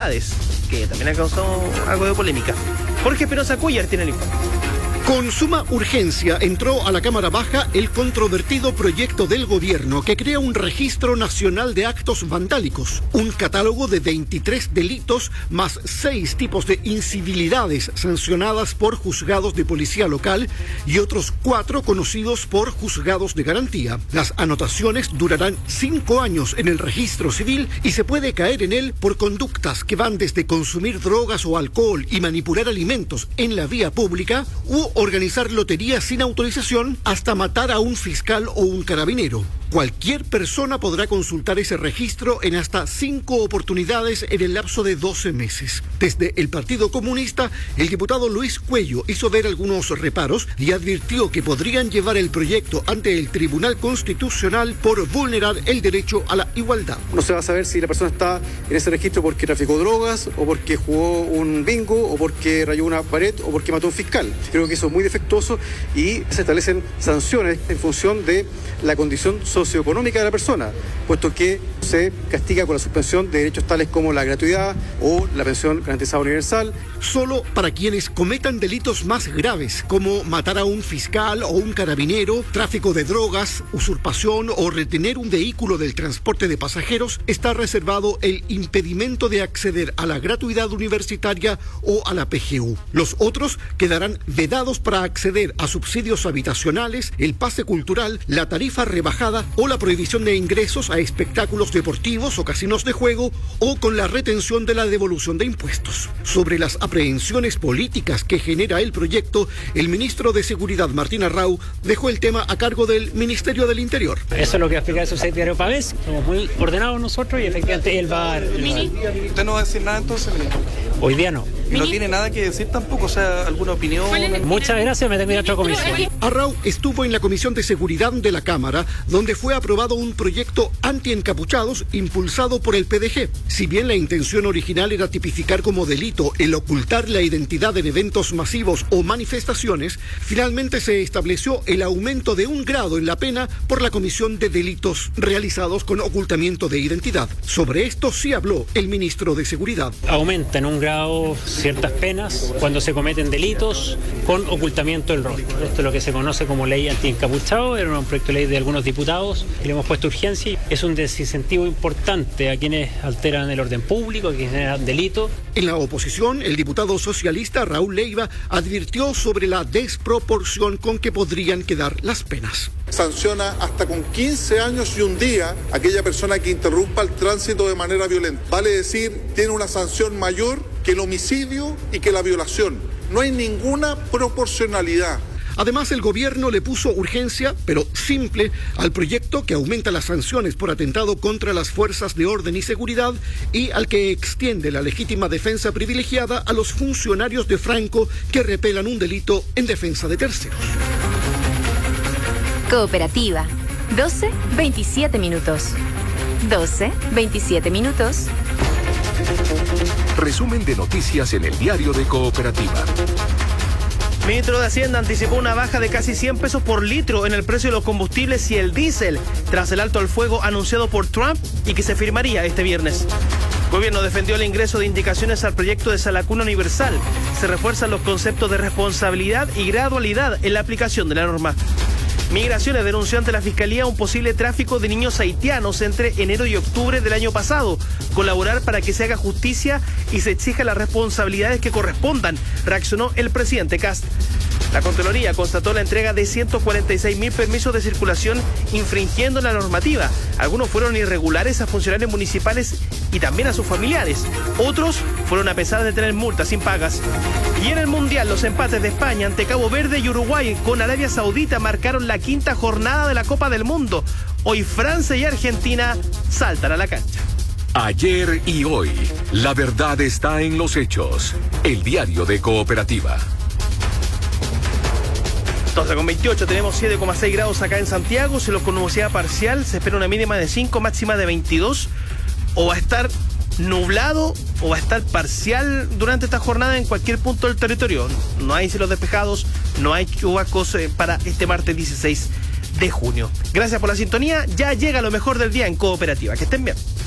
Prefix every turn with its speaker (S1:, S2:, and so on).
S1: infidelidades, que también ha causado algo de polémica. Jorge Espinosa Cuellar tiene el informe.
S2: Con suma urgencia entró a la Cámara Baja el controvertido proyecto del gobierno que crea un registro nacional de actos vandálicos, un catálogo de 23 delitos más 6 tipos de incivilidades sancionadas por juzgados de policía local y otros 4 conocidos por juzgados de garantía. Las anotaciones durarán 5 años en el registro civil y se puede caer en él por conductas que van desde consumir drogas o alcohol y manipular alimentos en la vía pública u organizar loterías sin autorización hasta matar a un fiscal o un carabinero. Cualquier persona podrá consultar ese registro en hasta 5 oportunidades en el lapso de 12 meses. Desde el Partido Comunista, el diputado Luis Cuello hizo ver algunos reparos y advirtió que podrían llevar el proyecto ante el Tribunal Constitucional por vulnerar el derecho a la igualdad.
S3: No se va a saber si la persona está en ese registro porque traficó drogas, o porque jugó un bingo, o porque rayó una pared, o porque mató a un fiscal. Creo que eso es muy defectuoso y se establecen sanciones en función de la condición socioeconómica de la persona, puesto que se castiga con la suspensión de derechos tales como la gratuidad o la pensión garantizada universal.
S2: Solo para quienes cometan delitos más graves, como matar a un fiscal o un carabinero, tráfico de drogas, usurpación o retener un vehículo del transporte de pasajeros, está reservado el impedimento de acceder a la gratuidad universitaria o a la PGU. Los otros quedarán vedados para acceder a subsidios habitacionales, el pase cultural, la tarifa rebajada o la prohibición de ingresos a espectáculos deportivos o casinos de juego, o con la retención de la devolución de impuestos. Sobre las aprehensiones políticas que genera el proyecto, el ministro de Seguridad, Martín Arrau, dejó el tema a cargo del Ministerio del Interior.
S4: Eso es lo que va a explicar el subsecretario Pavés. Somos muy ordenados nosotros y efectivamente él va a...
S5: ¿Usted no va a decir nada entonces, ministro?
S4: Hoy día no.
S5: Y no tiene nada que decir tampoco, o sea, alguna opinión.
S4: Muchas gracias, me tengo que ir a otra comisión.
S2: Arrau estuvo en la Comisión de Seguridad de la Cámara, donde fue aprobado un proyecto anti-encapuchados impulsado por el PDG. Si bien la intención original era tipificar como delito el ocultar la identidad en eventos masivos o manifestaciones, finalmente se estableció el aumento de 1 grado en la pena por la comisión de delitos realizados con ocultamiento de identidad. Sobre esto sí habló el ministro de Seguridad.
S4: Aumenta en 1 grado ciertas penas cuando se cometen delitos con ocultamiento del rostro. Esto es lo que se conoce como ley anti-encapuchado, era un proyecto de ley de algunos diputados y le hemos puesto urgencia. Es un desincentivo importante a quienes alteran el orden público, a quienes generan delito.
S2: En la oposición, el diputado socialista Raúl Leiva advirtió sobre la desproporción con que podrían quedar las penas.
S6: Sanciona hasta con 15 años y 1 día a aquella persona que interrumpa el tránsito de manera violenta. Vale decir, tiene una sanción mayor que el homicidio y que la violación. No hay ninguna proporcionalidad.
S2: Además, el gobierno le puso urgencia, pero simple, al proyecto que aumenta las sanciones por atentado contra las fuerzas de orden y seguridad y al que extiende la legítima defensa privilegiada a los funcionarios de Franco que repelan un delito en defensa de terceros.
S7: Cooperativa. 12:27 minutos. 12:27 minutos.
S8: Resumen de noticias en el diario de Cooperativa.
S1: Ministro de Hacienda anticipó una baja de casi 100 pesos por litro en el precio de los combustibles y el diésel, tras el alto al fuego anunciado por Trump y que se firmaría este viernes. El gobierno defendió el ingreso de indicaciones al proyecto de Salacuna Universal. Se refuerzan los conceptos de responsabilidad y gradualidad en la aplicación de la norma. Migraciones denunció ante la Fiscalía un posible tráfico de niños haitianos entre enero y octubre del año pasado. Colaborar para que se haga justicia y se exija las responsabilidades que correspondan, reaccionó el presidente Kast. La Contraloría constató la entrega de 146.000 permisos de circulación infringiendo la normativa. Algunos fueron irregulares a funcionarios municipales y también a sus familiares. Otros fueron a pesar de tener multas impagas. Y en el Mundial, los empates de España ante Cabo Verde y Uruguay con Arabia Saudita marcaron la 5ª jornada de la Copa del Mundo. Hoy Francia y Argentina saltan a la cancha.
S8: Ayer y hoy, la verdad está en los hechos. El diario de Cooperativa.
S1: 12:28, tenemos 7,6 grados acá en Santiago, cielo con nubosidad parcial, se espera una mínima de 5, máxima de 22, o va a estar nublado o va a estar parcial durante esta jornada en cualquier punto del territorio. No hay cielos despejados, no hay chubascos para este martes 16 de junio. Gracias por la sintonía, ya llega lo mejor del día en Cooperativa, que estén bien.